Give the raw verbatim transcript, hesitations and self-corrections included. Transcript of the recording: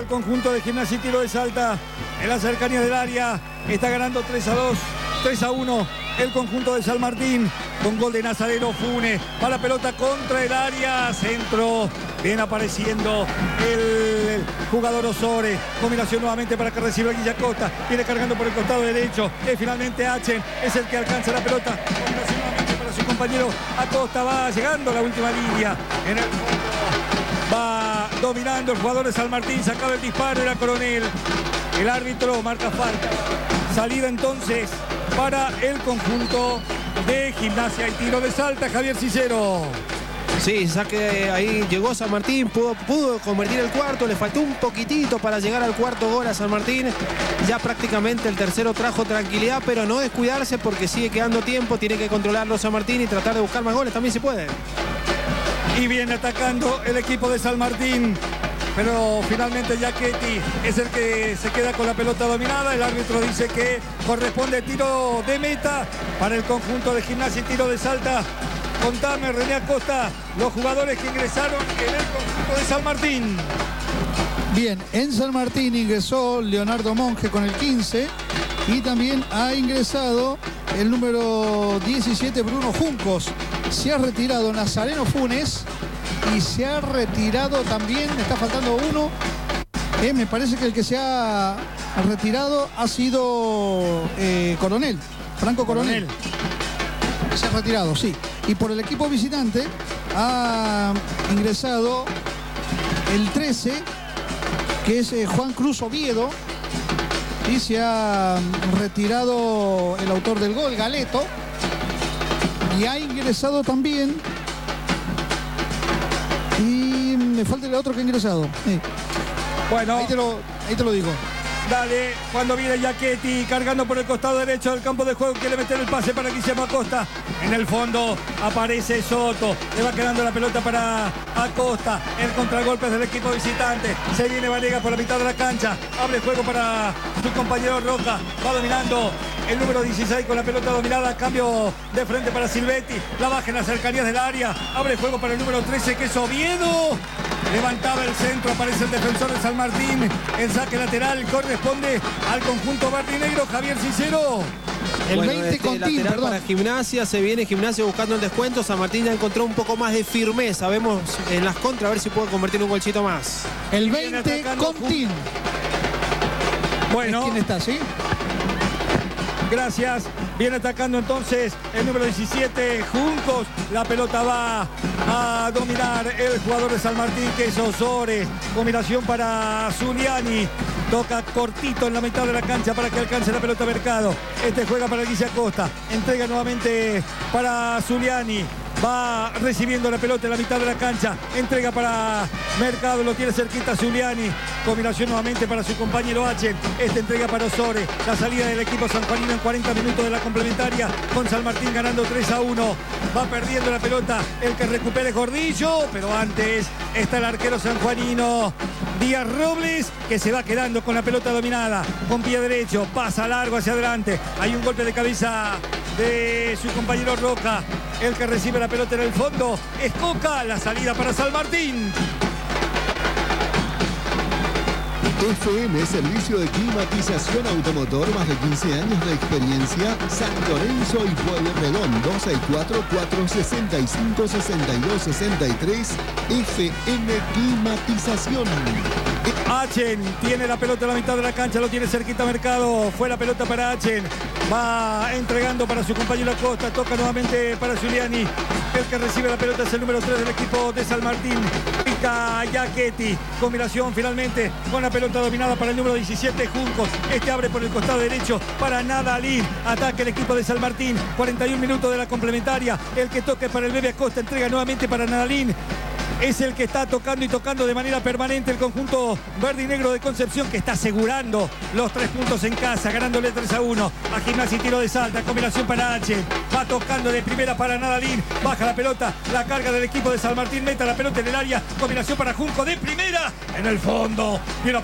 el conjunto de Gimnasia y Tiro de Salta en la cercanía del área. Está ganando tres a dos, tres a uno el conjunto de San Martín con gol de Nazareno Funes. Va la pelota contra el área, centro. Viene apareciendo el jugador Osore. Combinación nuevamente para que reciba Guillacosta. Viene cargando por el costado derecho. Es finalmente Achen. Es el que alcanza la pelota. Combinación nuevamente para su compañero Acosta. Va llegando a la última línea. En el fondo va dominando el jugador de San Martín. Sacaba el disparo. Era Coronel. El árbitro marca falta. Salida entonces para el conjunto de Gimnasia y Tiro de Salta. Javier Cicero. Sí, saque ahí, llegó San Martín, pudo, pudo convertir el cuarto, le faltó un poquitito para llegar al cuarto gol a San Martín. Ya prácticamente el tercero trajo tranquilidad, pero no descuidarse porque sigue quedando tiempo, tiene que controlarlo San Martín y tratar de buscar más goles, también se puede. Y viene atacando el equipo de San Martín, pero finalmente Giachetti es el que se queda con la pelota dominada. El árbitro dice que corresponde tiro de meta para el conjunto de Gimnasia y Tiro de Salta. Contame, René Acosta, los jugadores que ingresaron en el conjunto de San Martín. Bien, en San Martín ingresó Leonardo Monge con el quince y también ha ingresado el número diecisiete, Bruno Juncos. Se ha retirado Nazareno Funes y se ha retirado también, me está faltando uno, eh, me parece que el que se ha retirado ha sido eh, Coronel, Franco Coronel. Coronel. Se ha retirado, sí. Y por el equipo visitante ha ingresado el trece, que es eh, Juan Cruz Oviedo. Y se ha retirado el autor del gol, Galeto. Y ha ingresado también... Y me falta el otro que ha ingresado. Sí. Bueno, ahí te lo, ahí te lo digo. Dale, cuando viene Giachetti cargando por el costado derecho del campo de juego, quiere meter el pase para Guillermo Acosta. En el fondo aparece Soto, le va quedando la pelota para Acosta. El contragolpe es del equipo visitante. Se viene Vanega por la mitad de la cancha. Abre juego para su compañero Roca. Va dominando el número dieciséis con la pelota dominada. Cambio de frente para Silvetti. La baja en las cercanías del área. Abre juego para el número trece, que es Oviedo. Levantaba el centro, aparece el defensor de San Martín. El saque lateral corresponde al conjunto verdinegro. Javier Cicero. El bueno, veinte este Contín, perdón. Para Gimnasia, se viene Gimnasia buscando el descuento. San Martín ya encontró un poco más de firmeza. Vemos en las contras a ver si puede convertir un golcito más. El veinte Contín. Bueno. ¿Quién está, sí? Gracias. Viene atacando entonces el número diecisiete, Juncos. La pelota va a dominar el jugador de San Martín, que es Osore. Combinación para Zuliani. Toca cortito en la mitad de la cancha para que alcance la pelota Mercado. Este juega para Guille Acosta. Entrega nuevamente para Zuliani. Va recibiendo la pelota en la mitad de la cancha. Entrega para Mercado, lo tiene cerquita Zuliani. Combinación nuevamente para su compañero Achen. Esta entrega para Osore. La salida del equipo sanjuanino en cuarenta minutos de la complementaria. Con San Martín ganando tres a uno. Va perdiendo la pelota. El que recupera es Gordillo. Pero antes está el arquero sanjuanino Díaz Robles, que se va quedando con la pelota dominada. Con pie derecho. Pasa largo hacia adelante. Hay un golpe de cabeza de su compañero Roca. El que recibe la pelota en el fondo es Coca. La salida para San Martín. F M, servicio de climatización automotor, más de quince años de experiencia. San Lorenzo y Pueyrredón, dos seis cuatro, cuatro seis cinco, seis dos seis tres. F M Climatización. Achen tiene la pelota en la mitad de la cancha, lo tiene cerquita Mercado. Fue la pelota para Achen. Va entregando para su compañero Acosta. Toca nuevamente para Zuliani. El que recibe la pelota es el número tres del equipo de San Martín. Pica Giachetti. Combinación finalmente con la pelota dominada para el número diecisiete, Juncos. Este abre por el costado derecho para Nadalín. Ataque el equipo de San Martín. cuarenta y un minutos de la complementaria. El que toque para el Bebe Acosta. Entrega nuevamente para Nadalín. Es el que está tocando y tocando de manera permanente el conjunto verde y negro de Concepción, que está asegurando los tres puntos en casa, ganándole tres a uno a Gimnasia y Tiro de Salta. Combinación para H. Va tocando de primera para Nadalín. Baja la pelota, la carga del equipo de San Martín. Meta la pelota en el área. Combinación para Junco de primera. En el fondo.